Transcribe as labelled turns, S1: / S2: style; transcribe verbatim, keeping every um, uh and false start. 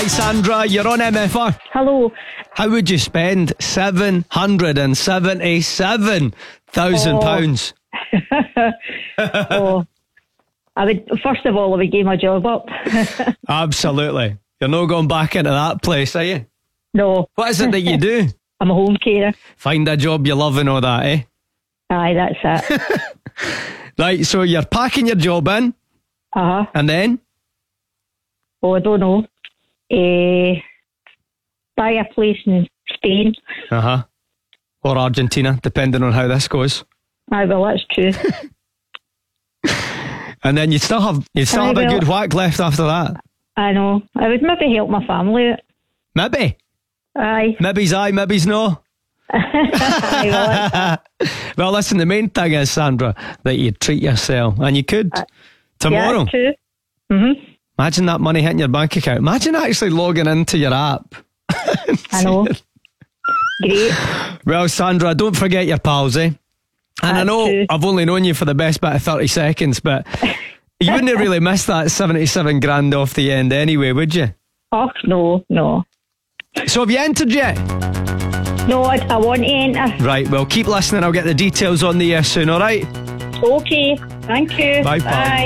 S1: Hi Sandra, you're on M F R.
S2: Hello.
S1: How would you spend seven hundred seventy-seven thousand pounds?
S2: Oh, I would, first of all, I would give my job up.
S1: Absolutely. You're not going back into that place, are you?
S2: No.
S1: What is it that you do?
S2: I'm a home carer.
S1: Find a job you love and all that, eh?
S2: Aye, that's it.
S1: Right, so you're packing your job in.
S2: Uh-huh.
S1: And then?
S2: Oh, I don't know. Uh, buy a place in Spain.
S1: Uh-huh. Or Argentina, depending on how this goes.
S2: Aye, well, that's true.
S1: And then you still have you still
S2: Aye,
S1: have a
S2: well-
S1: good whack left after that.
S2: I know. I would maybe help my family out.
S1: Maybe.
S2: Aye.
S1: Maybe's aye, maybe's no.
S2: Aye, well, that's-
S1: Well, listen, the main thing is, Sandra, that you treat yourself. And you could. Tomorrow.
S2: Yeah, true. Mm-hmm.
S1: Imagine that money hitting your bank account. Imagine actually logging into your app.
S2: I know. Great.
S1: Well, Sandra, don't forget your pals, eh? And I
S2: That's
S1: know
S2: true.
S1: I've only known you for the best bit of thirty seconds, but you wouldn't have really missed that seventy-seven grand off the end anyway, would you?
S2: Oh, no, no.
S1: So have you entered yet?
S2: No, I, I want to enter.
S1: Right, well, keep listening. I'll get the details on the air soon, all right?
S2: Okay. Thank you.
S1: Bye, pal.
S2: Bye.